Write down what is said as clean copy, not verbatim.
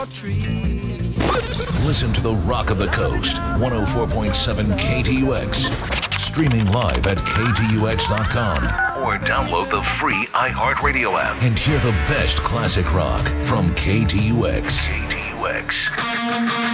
Listen to the Rock of the Coast, 104.7 KTUX. Streaming live at ktux.com. Or download the free iHeartRadio app and hear the best classic rock from KTUX. KTUX.